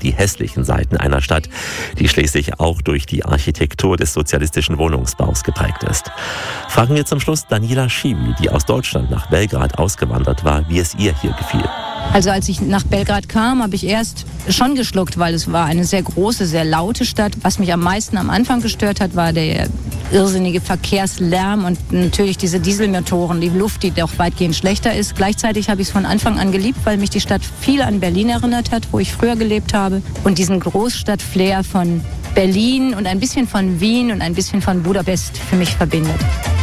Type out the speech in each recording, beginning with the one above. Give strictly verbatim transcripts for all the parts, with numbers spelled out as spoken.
die hässlichen Seiten einer Stadt, die schließlich auch durch die Architektur des sozialistischen Wohnungsbaus geprägt ist. Fragen wir zum Schluss Daniela Schiwi, die aus Deutschland nach Belgrad ausgewandert war, wie es ihr hier gefiel. Also als ich nach Belgrad kam, habe ich erst schon geschluckt, weil es war eine sehr große, sehr laute Stadt. Was mich am meisten am Anfang gestört hat, war der irrsinnige Verkehrslärm und natürlich diese Dieselmotoren, die Luft, die doch weitgehend schlechter ist. Gleichzeitig habe ich es von Anfang an geliebt, weil mich die Stadt viel an Berlin erinnert hat, wo ich früher gelebt habe. Und diesen Großstadt-Flair von Berlin und ein bisschen von Wien und ein bisschen von Budapest für mich verbindet.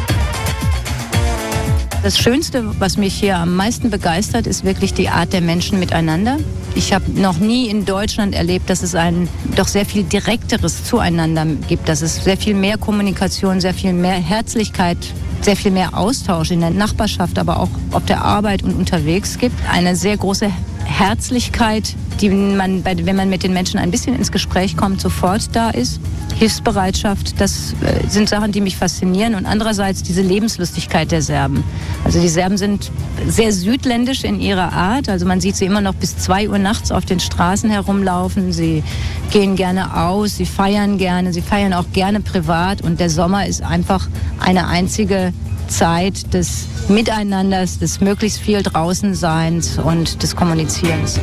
Das Schönste, was mich hier am meisten begeistert, ist wirklich die Art der Menschen miteinander. Ich habe noch nie in Deutschland erlebt, dass es ein doch sehr viel direkteres Zueinander gibt, dass es sehr viel mehr Kommunikation, sehr viel mehr Herzlichkeit, sehr viel mehr Austausch in der Nachbarschaft, aber auch auf der Arbeit und unterwegs gibt. Eine sehr große Herzlichkeit, die man, wenn man mit den Menschen ein bisschen ins Gespräch kommt, sofort da ist. Hilfsbereitschaft, das sind Sachen, die mich faszinieren. Und andererseits diese Lebenslustigkeit der Serben. Also die Serben sind sehr südländisch in ihrer Art. Also man sieht sie immer noch bis zwei Uhr nachts auf den Straßen herumlaufen. Sie gehen gerne aus, sie feiern gerne, sie feiern auch gerne privat. Und der Sommer ist einfach eine einzige Zeit des Miteinanders, des möglichst viel Draußenseins und des Kommunizierens.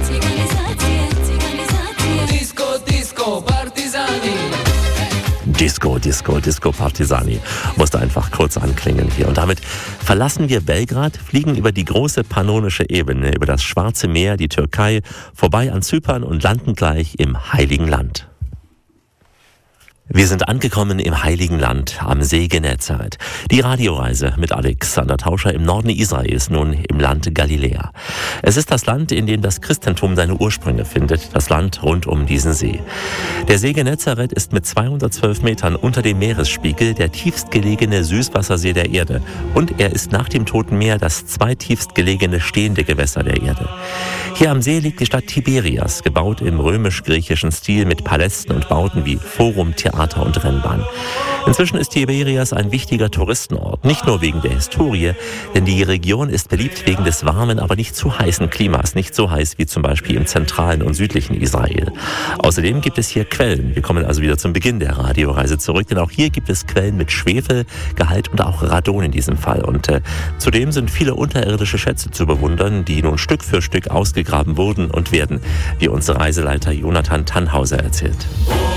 Disco, Disco, Disco Partisani musste einfach kurz anklingen hier. Und damit verlassen wir Belgrad, fliegen über die große pannonische Ebene, über das Schwarze Meer, die Türkei, vorbei an Zypern und landen gleich im Heiligen Land. Wir sind angekommen im Heiligen Land, am See Genezareth. Die Radioreise mit Alexander Tauscher im Norden Israels, nun im Land Galiläa. Es ist das Land, in dem das Christentum seine Ursprünge findet, das Land rund um diesen See. Der See Genezareth ist mit zweihundertzwölf Metern unter dem Meeresspiegel der tiefstgelegene Süßwassersee der Erde. Und er ist nach dem Toten Meer das zweitiefstgelegene stehende Gewässer der Erde. Hier am See liegt die Stadt Tiberias, gebaut im römisch-griechischen Stil mit Palästen und Bauten wie Forum, Theater und Rennbahn. Inzwischen ist Tiberias ein wichtiger Touristenort, nicht nur wegen der Historie, denn die Region ist beliebt wegen des warmen, aber nicht zu heißen Klimas, nicht so heiß wie zum Beispiel im zentralen und südlichen Israel. Außerdem gibt es hier Quellen. Wir kommen also wieder zum Beginn der Radioreise zurück, denn auch hier gibt es Quellen mit Schwefelgehalt und auch Radon in diesem Fall. Und äh, zudem sind viele unterirdische Schätze zu bewundern, die nun Stück für Stück ausgegraben wurden und werden, wie unser Reiseleiter Jonathan Tannhauser erzählt.